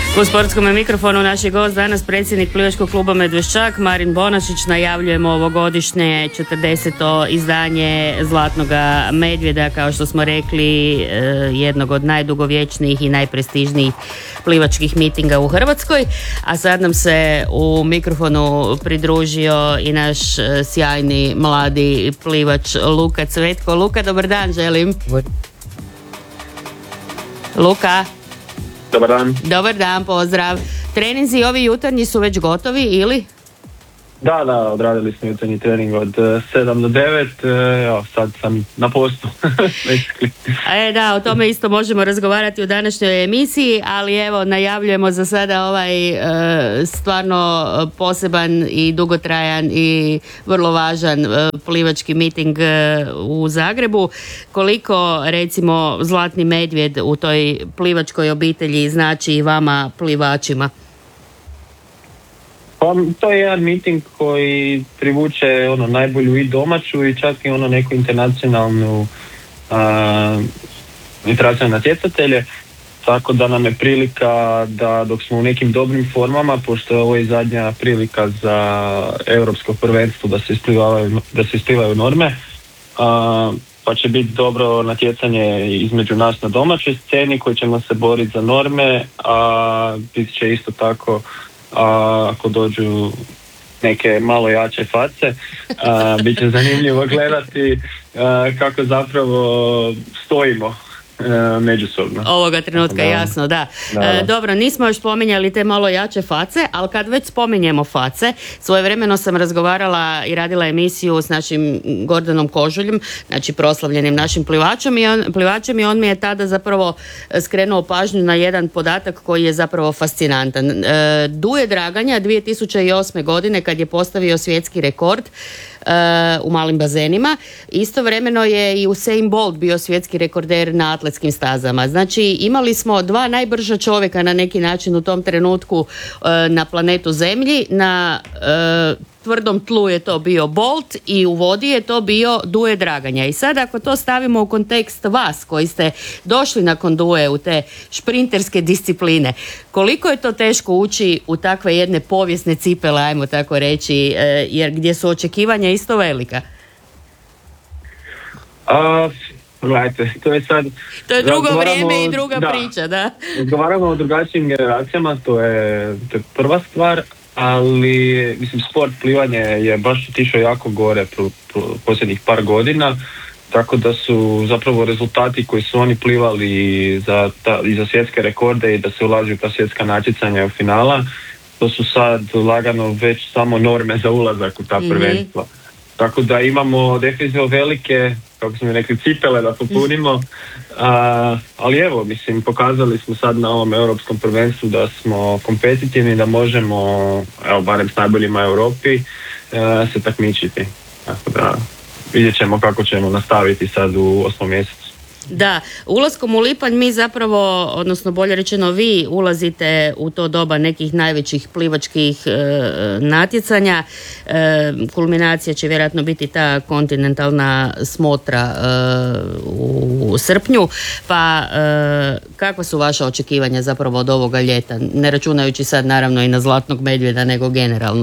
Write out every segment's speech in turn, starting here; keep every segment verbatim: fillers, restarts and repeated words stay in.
U sportskom mikrofonu naš je gost danas predsjednik plivačkog kluba Medveščak Marin Bonašić. Najavljujemo ovogodišnje četrdeseto izdanje Zlatnoga medvjeda, kao što smo rekli, jednog od najdugovječnijih i najprestižnijih plivačkih mitinga u Hrvatskoj. A sad nam se u mikrofonu pridružio i naš sjajni mladi plivač Luka Cvetko. Luka, dobar dan želim. Luka. Dobar dan. Dobar dan, pozdrav. Treninzi ovi jutarnji su već gotovi ili? Da, da, odradili smo jutarnji trening od sedam do devet, evo sad sam na postu. E da, o tome isto možemo razgovarati u današnjoj emisiji, ali evo najavljujemo za sada ovaj e, stvarno poseban i dugotrajan i vrlo važan e, plivački miting e, u Zagrebu. Koliko recimo Zlatni medvjed u toj plivačkoj obitelji znači i vama plivačima? Pa, to je jedan miting koji privuče ono najbolju i domaću i čak i ono neku internacionalnu a, internacionalne natjecatelje, tako da nam je prilika da dok smo u nekim dobrim formama, pošto je ovo i zadnja prilika za europsko prvenstvo da se isplivaju, da se isplivaju norme, a, pa će biti dobro natjecanje između nas na domaćoj sceni koji ćemo se boriti za norme, a bit će isto tako a ako dođu neke malo jače face, a, bit će zanimljivo gledati a, kako zapravo stojimo a, međusobno. Ovoga trenutka, da. Jasno, da. Da, da. E, dobro, nismo još spominjali te malo jače face, ali kad već spominjemo face, svojevremeno sam razgovarala i radila emisiju s našim Gordanom Kožuljem, znači proslavljenim našim plivačem i on, plivačem i on mi je tada zapravo skrenuo pažnju na jedan podatak koji je zapravo fascinantan. E, Duje Draganja dvije tisuće osme godine kad je postavio svjetski rekord u malim bazenima, istovremeno je i Usain Bolt bio svjetski rekorder na atletskim stazama. Znači imali smo dva najbrža čovjeka na neki način u tom trenutku na planetu Zemlji. Na tvrdom tlu je to bio Bolt i u vodi je to bio Duje Draganja. I sad ako to stavimo u kontekst vas koji ste došli nakon Duje u te šprinterske discipline, koliko je to teško ući u takve jedne povijesne cipele, ajmo tako reći, jer gdje su očekivanja isto velika? A, gledajte, to je sad... To je drugo vrijeme i druga da, priča, da. Razgovaramo o drugačijim generacijama, to je, to je prva stvar, ali mislim sport plivanje je baš otišao jako gore pro, pro, posljednjih par godina, tako da su zapravo rezultati koji su oni plivali za, ta, i za svjetske rekorde i da se ulazi u ta svjetska natjecanja u finala, to su sad lagano već samo norme za ulazak u ta prvenstva. Mm-hmm. Tako da imamo definitivno velike, kako smo rekli, cipele da popunimo, a, ali evo, mislim, pokazali smo sad na ovom europskom prvenstvu da smo kompetitivni, da možemo, evo, barem s najboljima u Europi, a, se takmičiti. Tako da vidjet ćemo kako ćemo nastaviti sad u osmom mjesecu. Da, ulaskom u lipanj mi zapravo, odnosno bolje rečeno vi ulazite u to doba nekih najvećih plivačkih e, natjecanja. E, kulminacija će vjerojatno biti ta kontinentalna smotra e, u srpnju, pa e, kakva su vaša očekivanja zapravo od ovoga ljeta, ne računajući sad naravno i na Zlatnog medvjeda, nego generalno?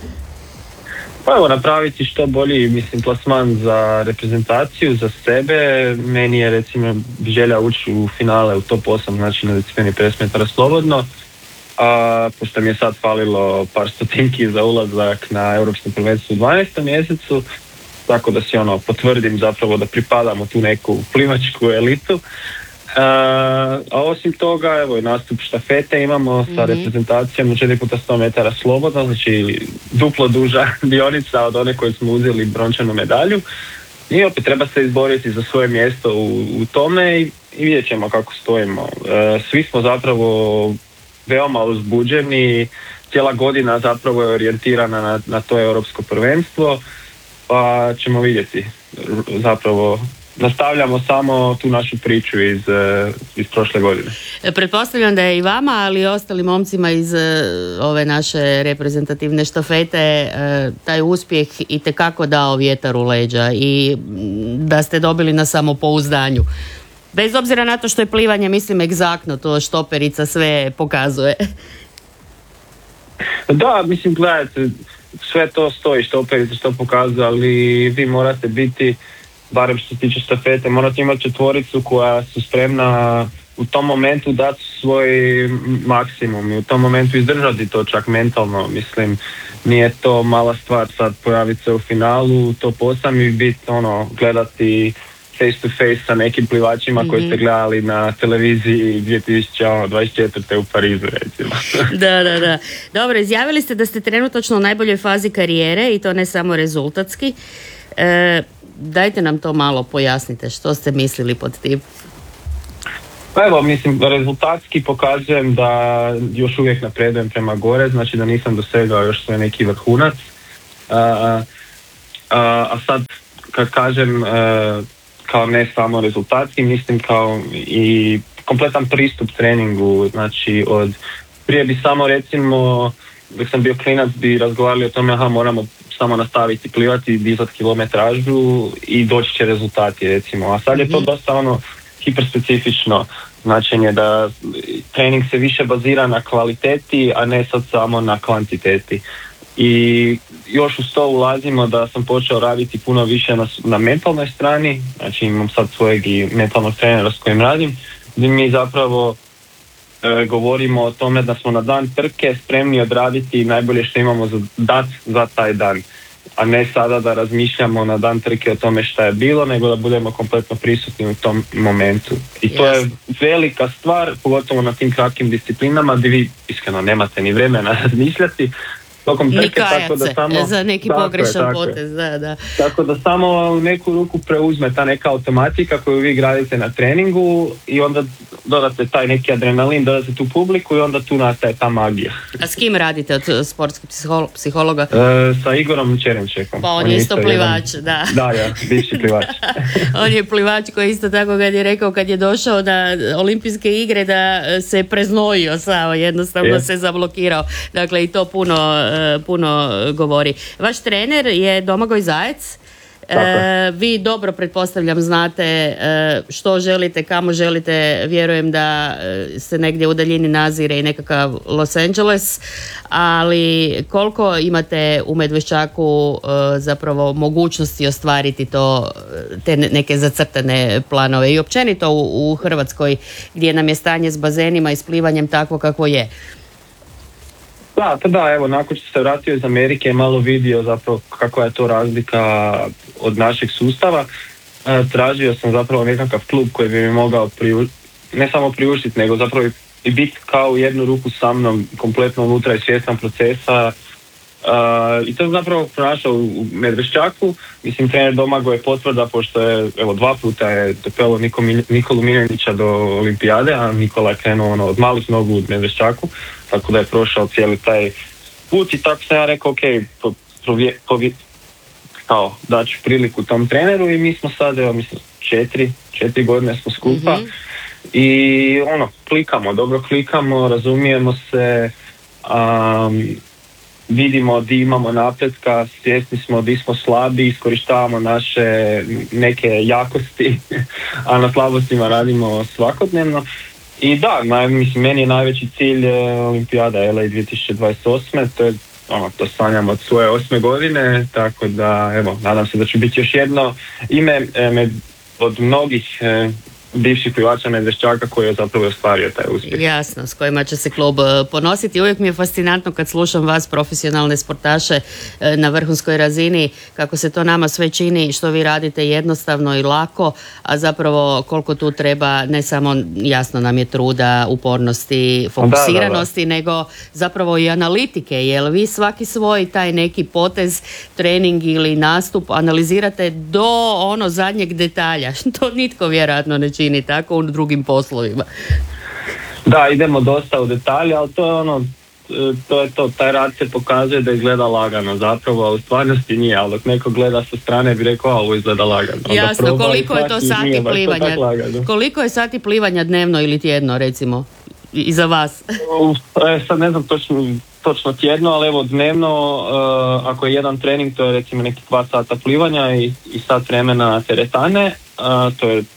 Pa evo, napraviti što bolji, mislim, plasman za reprezentaciju, za sebe. Meni je, recimo, želja ući u finale u top osam, znači na disciplini pedeset metara slobodno. A pošto mi je sad falilo par stotinki za ulazak na europskom prvenstvu u dvanaestom mjesecu, tako da si ono potvrdim zapravo da pripadam u tu neku plivačku elitu. Uh, a osim toga, evo i nastup štafete imamo sa mm-hmm. reprezentacijom u četiri puta sto metara slobodno, znači duplo duža dionica od one koje smo uzeli brončanu medalju. I opet treba se izboriti za svoje mjesto u, u tome i, i vidjet ćemo kako stojimo. Uh, svi smo zapravo veoma uzbuđeni, cijela godina zapravo je orijentirana na, na to europsko prvenstvo, pa ćemo vidjeti zapravo. Nastavljamo samo tu našu priču iz, iz prošle godine. Pretpostavljam da je i vama, ali i ostalim momcima iz ove naše reprezentativne štafete taj uspjeh itekako dao vjetar u leđa i da ste dobili na samopouzdanju. Bez obzira na to što je plivanje, mislim, egzaktno, to štoperica sve pokazuje. Da, mislim, gledajte, sve to stoji, štoperica što pokazuje, ali vi morate biti, barem što se tiče štafete, morate imati četvoricu koja su spremna u tom momentu dati svoj maksimum i u tom momentu izdržati to čak mentalno. Mislim, nije to mala stvar sad pojaviti se u finalu, to posam i biti, ono, gledati face to face sa nekim plivačima mm-hmm. koji ste gledali na televiziji dvije tisuće dvadeset četvrte u Parizu, recimo. Da, da, da. Dobro, izjavili ste da ste trenutačno u najboljoj fazi karijere i to ne samo rezultatski. E, dajte nam to malo pojasnite, što ste mislili pod tim? Pa evo, mislim, rezultatski pokazujem da još uvijek napredujem prema gore, znači da nisam dosegao još sve neki vrhunac. A, a, a sad, kad kažem a, kao ne samo rezultatski, mislim kao i kompletan pristup treningu, znači od prije bi samo recimo, dok sam bio klinac bi razgovarali o tome, aha, moramo samo nastaviti plivati, dizati kilometražu i doći će rezultati, recimo. A sad je to dosta ono hiperspecifično značenje da trening se više bazira na kvaliteti, a ne sad samo na kvantiteti. I još uz to ulazimo da sam počeo raditi puno više na, na mentalnoj strani, znači imam sad svojeg i mentalnog trenera s kojim radim, gdje mi zapravo e, govorimo o tome da smo na dan trke spremni odraditi najbolje što imamo za dat za taj dan, a ne sada da razmišljamo na dan trke o tome šta je bilo, nego da budemo kompletno prisutni u tom momentu. I to je velika stvar, pogotovo na tim kratkim disciplinama gdje vi iskreno nemate ni vremena razmišljati. Ni kajat se samo, za neki pogrešan potez, da, da. Tako da samo u neku ruku preuzme ta neka automatika koju vi gradite na treningu i onda dodate taj neki adrenalin, dodate tu publiku i onda tu nastaje ta magija. A s kim radite od sportskih psiholo- psihologa? E, sa Igorom Čerenčekom. Pa on, on je isto plivač, jedan... da. Da, ja, bivši plivač. On je plivač koji isto tako kad je rekao kad je došao na olimpijske igre da se preznojio samo, jednostavno yes. se zablokirao. Dakle i to puno puno govori. Vaš trener je Domagoj Zajec. E, vi dobro, pretpostavljam, znate e, što želite, kamo želite. Vjerujem da se negdje u daljini nazire i nekakav Los Angeles, ali koliko imate u Medveščaku e, zapravo mogućnosti ostvariti to, te neke zacrtane planove i općenito u, u Hrvatskoj gdje nam je stanje s bazenima i s plivanjem takvo kako je? Da, pa da, evo, nakon što se vratio iz Amerike, malo vidio zapravo kakva je to razlika od našeg sustava. E, tražio sam zapravo nekakav klub koji bi mi mogao priu, ne samo priuštiti, nego zapravo i biti kao u jednu ruku sa mnom, kompletno unutra i svjestan procesa. E, I to je zapravo pronašao u Medveščaku. Mislim, trener Domagoj je potvrda, pošto je, evo, dva puta je dopelo Nikolu Miljanića do olimpijade, a Nikola je krenuo ono, od malih nogu u Medveščaku, tako da je prošao cijeli taj put i tako sam ja rekao, ok, po, provje, povje, kao, daću priliku tom treneru i mi smo sad, evo, mislim, četiri, četiri godine smo skupa mm-hmm. i ono, klikamo, dobro klikamo, razumijemo se, um, vidimo di imamo napretka, svjesni smo di smo slabi, iskorištavamo naše neke jakosti, a na slabostima radimo svakodnevno. I da, naj, mislim, meni je najveći cilj olimpijada L A dvije tisuće dvadeset osme, to je ono, to sanjam od svoje osme godine, tako da evo, nadam se da će biti još jedno ime e, med, od mnogih e, bivših plivača Medveščaka koji je zapravo ostvario taj uspjeh. Jasno, s kojima će se klub ponositi. Uvijek mi je fascinantno kad slušam vas, profesionalne sportaše na vrhunskoj razini, kako se to nama sve čini, što vi radite jednostavno i lako, a zapravo koliko tu treba, ne samo jasno nam je truda, upornosti, fokusiranosti, da, da, da. nego zapravo i analitike, jer vi svaki svoj taj neki potez, trening ili nastup analizirate do ono zadnjeg detalja. To nitko vjerojatno ne čini tako u drugim poslovima. Da, idemo dosta u detalje, ali to je ono, to je to, taj rad se pokazuje da izgleda lagano zapravo, a u stvarnosti nije, ali dok neko gleda sa strane bi rekao, a ovo izgleda lagano. Jasno, koliko je to sati plivanja? Koliko je sati plivanja dnevno ili tjedno, recimo, i za vas? E, sad ne znam točno, točno tjedno, ali evo dnevno, uh, ako je jedan trening, to je recimo neki dva sata plivanja i, i sat vremena teretane, uh, to je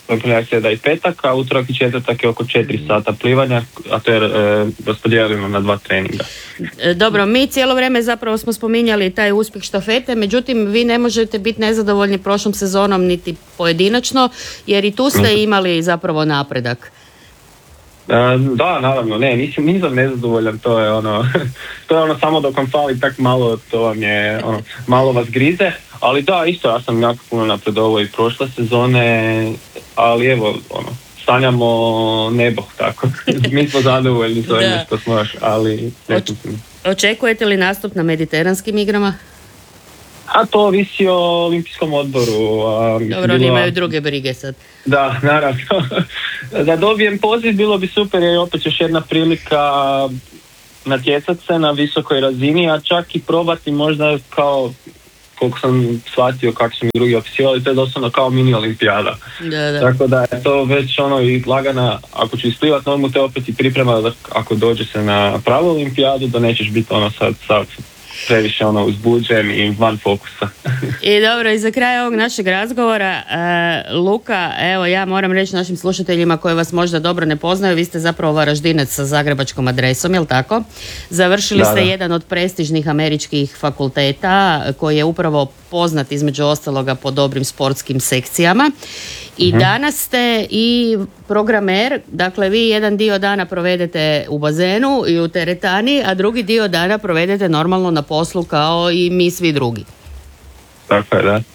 ponedjeljak, srijeda i petak, a utorak i četvrtak je oko četiri sata plivanja, a to je e, raspodijeljeno na dva treninga. Dobro, mi cijelo vrijeme zapravo smo spominjali taj uspjeh štafete, međutim vi ne možete biti nezadovoljni prošlom sezonom niti pojedinačno, jer i tu ste imali zapravo napredak. Da, naravno, ne, nisam, nisam nezadovoljan, to je ono, to je ono samo dok vam fali tak malo, to vam je, ono, malo vas grize, ali da, isto, ja sam jako puno napredovao i prošle sezone, ali evo, ono, sanjamo nebo, tako, mi smo zadovoljni s ovime što smo još, ali ne mislim. Očekujete li nastup na mediteranskim igrama? A to ovisi o olimpijskom odboru. A, Dobro, oni imaju druge brige sad. Da, naravno. Da dobijem poziv bilo bi super, jer je opet još jedna prilika natjecati se na visokoj razini, a čak i probati možda kao, koliko sam shvatio kako su mi drugi opisivali, to je doslovno kao mini olimpijada. Da, da. Tako da je to već ono i lagana, ako ću isplivati normu, te opet i priprema da ako dođe se na pravu olimpijadu, da nećeš biti ono sad, sad previše ono uzbuđen i van fokusa. I dobro, i za kraj ovog našeg razgovora, uh, Luka, evo ja moram reći našim slušateljima koji vas možda dobro ne poznaju, vi ste zapravo Varaždinac sa zagrebačkom adresom, jel tako? Završili da, ste da. jedan od prestižnih američkih fakulteta koji je upravo poznat između ostaloga po dobrim sportskim sekcijama. I uh-huh. danas ste i programer, dakle vi jedan dio dana provedete u bazenu i u teretani, a drugi dio dana provedete normalno na poslu kao i mi svi drugi. Tako je, da.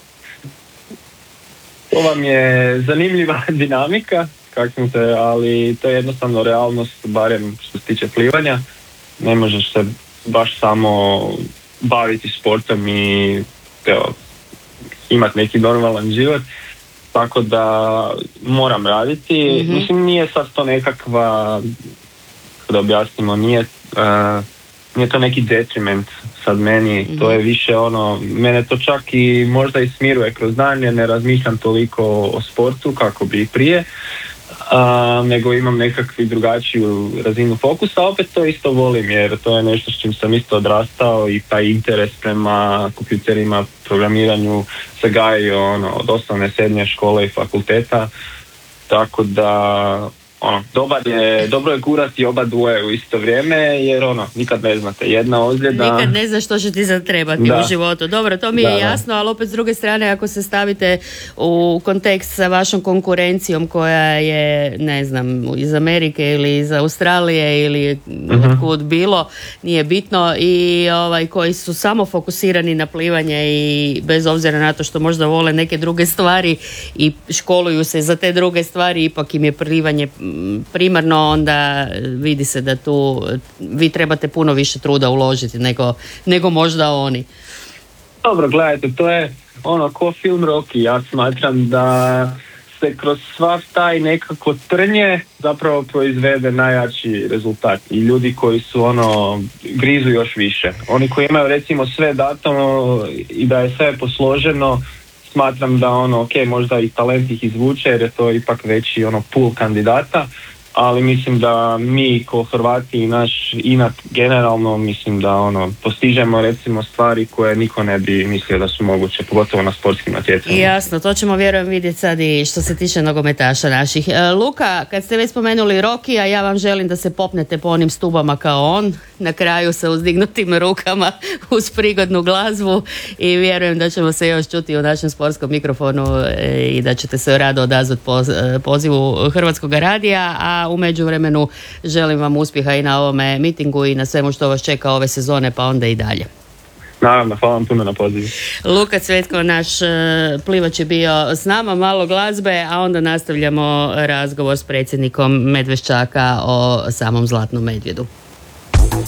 To vam je zanimljiva dinamika, kako sam se, ali to je jednostavno realnost, barem što se tiče plivanja. Ne možeš se baš samo baviti sportom i evo, imati neki normalan život. Tako da moram raditi. Mm-hmm. Mislim, nije sad to nekakva, da objasnimo, nije, uh, nije to neki detriment sad meni. Mm-hmm. To je više ono, mene to čak i možda i smiruje kroz dan, jer ne razmišljam toliko o sportu kako bi prije, uh, nego imam nekakvu drugačiju razinu fokusa. Opet to isto volim, jer to je nešto s čim sam isto odrastao i taj interes prema kompjuterima, programiranju se gajio ono, od osnovne, srednje škole i fakulteta, tako da ono, dobar je, dobro je gurati oba dvoje u isto vrijeme, jer ono, nikad ne znate, jedna ozljeda... Nikad ne znaš što će ti zatrebati da. u životu. Dobro, to mi je da, jasno, ali opet s druge strane, ako se stavite u kontekst sa vašom konkurencijom koja je, ne znam, iz Amerike ili iz Australije ili uh-huh. otkud bilo, nije bitno, i ovaj, koji su samo fokusirani na plivanje i bez obzira na to što možda vole neke druge stvari i školuju se za te druge stvari, ipak im je plivanje primarno, onda vidi se da tu vi trebate puno više truda uložiti nego, nego možda oni. Dobro, gledajte, to je ono ko film Rocky. Ja smatram da se kroz sva taj nekako trnje zapravo proizvede najjači rezultat i ljudi koji su ono grizu još više. Oni koji imaju recimo sve dato i da je sve posloženo, smatram da ono, ok, možda i talent ih izvuče jer je to ipak veći ono pool kandidata, ali mislim da mi ko Hrvati i naš inat generalno, mislim da ono postižemo recimo stvari koje niko ne bi mislio da su moguće, pogotovo na sportskim natjecanjima. Jasno, to ćemo vjerujem vidjeti sad i što se tiče nogometaša naših. E, Luka, kad ste već spomenuli Rocky, a ja vam želim da se popnete po onim stubama kao on, na kraju sa uzdignutim rukama uz prigodnu glazbu, i vjerujem da ćemo se još čuti u našem sportskom mikrofonu e, i da ćete se rado odazvati poz, e, pozivu Hrvatskog radija, a u međuvremenu želim vam uspjeha i na ovome mitingu i na svemu što vas čeka ove sezone, pa onda i dalje. Naravno, hvala vam puno na pozivu. Luka Cvetko, naš plivač, je bio s nama, malo glazbe, a onda nastavljamo razgovor s predsjednikom Medveščaka o samom Zlatnom medvjedu.